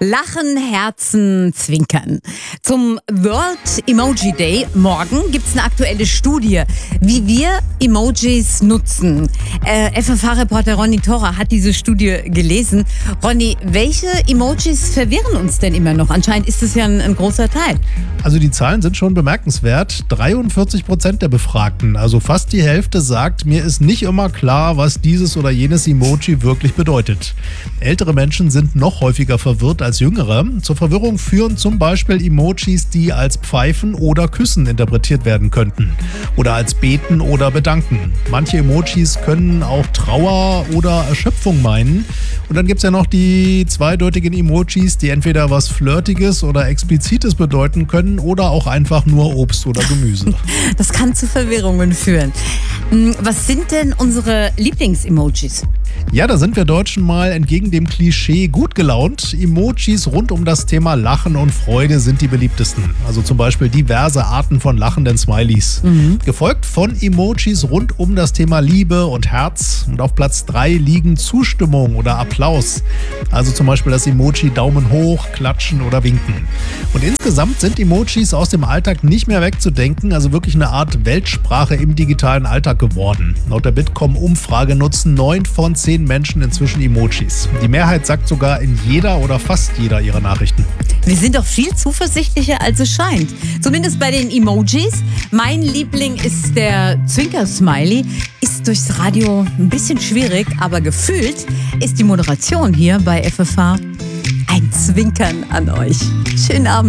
Lachen, Herzen, Zwinkern. Zum World Emoji Day morgen gibt es eine aktuelle Studie, wie wir Emojis nutzen. FFH-Reporter Ronny Thora hat diese Studie gelesen. Ronny, welche Emojis verwirren uns denn immer noch? Anscheinend ist es ja ein großer Teil. Also die Zahlen sind schon bemerkenswert. 43% der Befragten, also fast die Hälfte, sagt, mir ist nicht immer klar, was dieses oder jenes Emoji wirklich bedeutet. Ältere Menschen sind noch häufiger verwirrt als jüngere. Zur Verwirrung führen zum Beispiel Emojis, die als Pfeifen oder Küssen interpretiert werden könnten. Oder als Beten oder Bedanken. Manche Emojis können auch Trauer oder Erschöpfung meinen. Und dann gibt es ja noch die zweideutigen Emojis, die entweder was Flirtiges oder Explizites bedeuten können oder auch einfach nur Obst oder Gemüse. Das kann zu Verwirrungen führen. Was sind denn unsere Lieblings-Emojis? Ja, da sind wir Deutschen mal entgegen dem Klischee gut gelaunt. Emojis rund um das Thema Lachen und Freude sind die beliebtesten. Also zum Beispiel diverse Arten von lachenden Smileys. Gefolgt von Emojis rund um das Thema Liebe und Herz. Und auf Platz 3 liegen Zustimmung oder Applaus. Also zum Beispiel das Emoji Daumen hoch, Klatschen oder Winken. Und insgesamt sind Emojis aus dem Alltag nicht mehr wegzudenken. Also wirklich eine Art Weltsprache im digitalen Alltag geworden. Laut der Bitkom-Umfrage nutzen 9 von 10 Menschen inzwischen Emojis. Die Mehrheit sagt sogar in jeder oder fast jeder ihrer Nachrichten. Wir sind doch viel zuversichtlicher, als es scheint. Zumindest bei den Emojis. Mein Liebling ist der Zwinker-Smiley. Ist durchs Radio ein bisschen schwierig, aber gefühlt ist die Moderation hier bei FFH ein Zwinkern an euch. Schönen Abend.